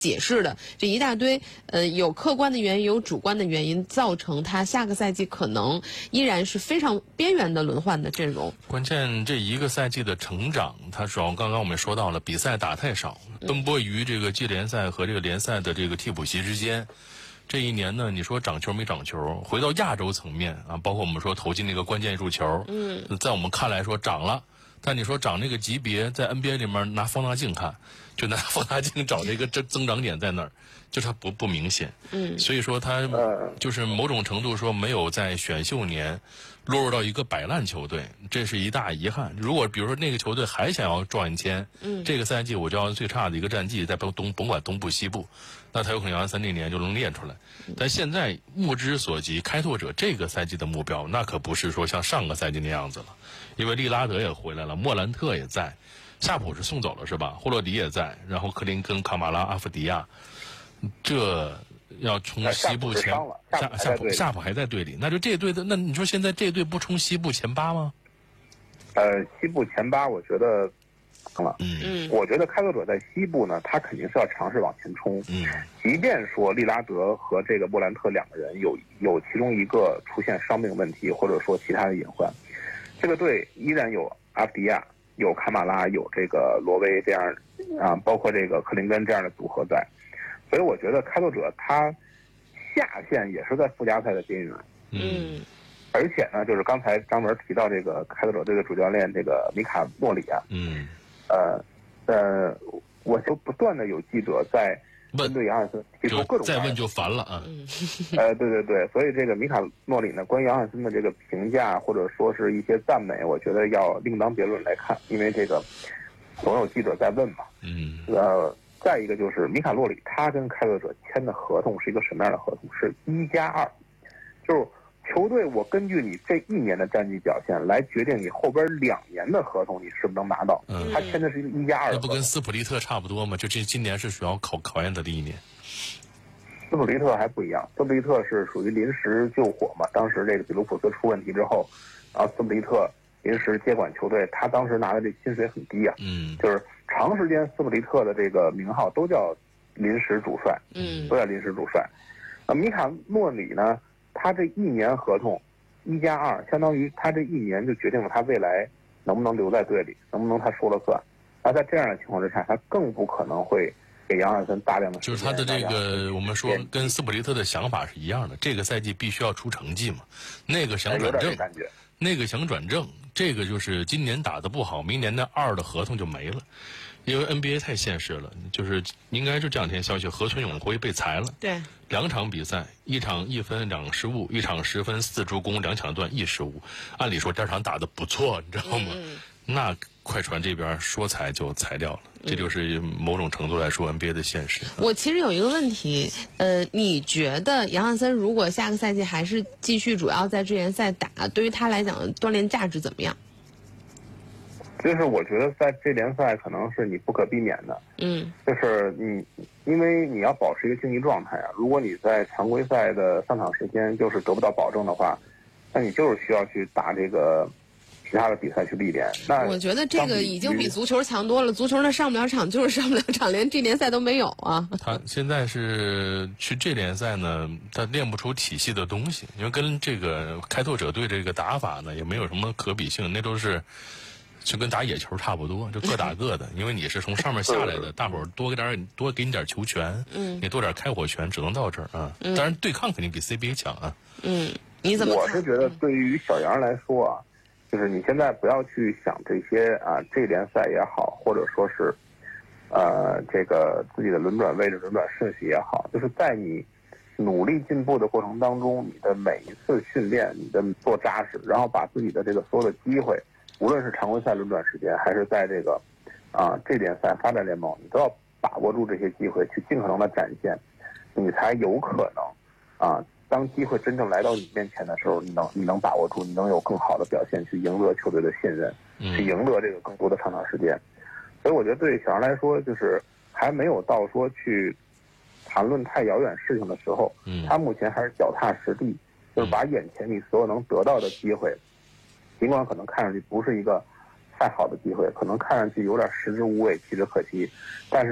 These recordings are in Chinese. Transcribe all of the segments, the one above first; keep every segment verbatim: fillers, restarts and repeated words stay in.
解释的这一大堆，呃，有客观的原因，有主观的原因，造成他下个赛季可能依然是非常边缘的轮换的阵容。 关键这一个赛季的成长，他主要刚刚我们说到了，比赛打太少，奔波于这个季联赛和这个联赛的这个替补席之间。这一年呢，你说长球没长球？回到亚洲层面啊，包括我们说投进那个关键入球，嗯，在我们看来说涨了。但你说涨这个级别，在 N B A 里面拿放大镜看，就拿放大镜找这个增增长点在哪儿，就它不不明显。嗯，所以说他就是某种程度说没有在选秀年落入到一个摆烂球队，这是一大遗憾。如果比如说那个球队还想要赚钱，嗯，这个赛季我就要最差的一个战绩，在东甭管东部西部，那他有可能杨森那年就能练出来。但现在目之所及，开拓者这个赛季的目标，那可不是说像上个赛季那样子了。因为利拉德也回来了，莫兰特也在，夏普是送走了是吧？霍洛迪也在，然后克林根、卡马拉、阿夫迪亚，这要冲西部前夏夏普夏普还在队里，那就这队的那你说现在这队不冲西部前八吗？ 呃，西部前八我觉得了， 嗯， 我觉得开拓者在西部呢，他肯定是要尝试往前冲，嗯，即便说利拉德和这个莫兰特两个人有有其中一个出现伤病问题，或者说其他的隐患。这个队依然有阿夫迪亚、有卡马拉、有这个罗威这样啊，包括这个克林根这样的组合在，所以我觉得开拓者他下线也是在附加赛的边缘。 嗯， 而且呢，就是刚才张文提到这个开拓者队的主教练这个米卡诺里啊， 嗯， 呃呃，我就不断的有记者在针对杨汉森提出各种再问就烦了啊。 呃，对对对，所以这个米卡诺里呢，关于杨汉森的这个评价或者说是一些赞美，我觉得要另当别论来看，因为这个总有记者在问嘛。 嗯。 呃，再一个就是米卡诺里他跟开拓者签的合同是一个什么样的合同？是一加二，就是球队我根据你这一年的战绩表现来决定你后边两年的合同你是不是能拿到。嗯，他签的是一个一加二， 那不跟斯普利特差不多吗？就这今年是主要考考验他的一年。 斯普利特还不一样，斯普利特是属于临时救火嘛。当时这个比卢普斯出问题之后，然后斯普利特临时接管球队，他当时拿的这薪水很低啊， 嗯， 就是长时间斯普利特的这个名号都叫临时主帅， 嗯， 都叫临时主帅。啊，米卡诺里呢，他这一年合同一加二，相当于他这一年就决定了他未来能不能留在队里，能不能他说了算。那在这样的情况之下，他更不可能会给杨汉森大量的时间。 就是他的这个，我们说跟斯普利特的想法是一样的，这个赛季必须要出成绩嘛，那个想转正，那个想转正，这个就是今年打得不好，明年的二的合同就没了。因为 N B A 太现实了，就是应该是这两天消息，河村永辉被裁了。 对， 两场比赛，一场一分两失误，一场十分四助攻，两抢断一失误。按理说这场打得不错，你知道吗？嗯、那快船这边说裁就裁掉了，这就是某种程度来说 N B A 的现实。 我其实有一个问题，呃，你觉得杨汉森如果下个赛季还是继续主要在职联赛打，对于他来讲锻炼价值怎么样？ 就是我觉得在这联赛可能是你不可避免的， 嗯， 就是你，因为你要保持一个竞技状态啊。如果你在常规赛的上场时间就是得不到保证的话，那你就是需要去打这个其他的比赛去历练。那我觉得这个已经比足球强多了，足球那上不了场就是上不了场，连这联赛都没有啊。 他现在是去这联赛呢，他练不出体系的东西，因为跟这个开拓者队这个打法呢也没有什么可比性，那都是。就跟打野球差不多，就各打各的。因为你是从上面下来的，大伙儿多给点多给你点球权，嗯，你多点开火权，只能到这儿啊。嗯、当然，对抗肯定比 C B A 强啊。 嗯，你怎么看？ 我是觉得对于小杨来说啊，就是你现在不要去想这些啊，这联赛也好，或者说是呃这个自己的轮转位置、轮转顺序也好，就是在你努力进步的过程当中，你的每一次训练，你的做扎实，然后把自己的这个所有的机会。无论是常规赛轮转时间，还是在这个啊这联赛发展联盟，你都要把握住这些机会，去尽可能的展现，你才有可能啊，当机会真正来到你面前的时候，你能你能把握住，你能有更好的表现，去赢得球队的信任，去赢得这个更多的上场时间。所以我觉得对小杨来说，就是还没有到说去谈论太遥远事情的时候，他目前还是脚踏实地，就是把眼前你所有能得到的机会。尽管可能看上去不是一个太好的机会，可能看上去有点食之无味、弃之可惜，但是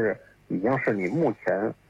已经是你目前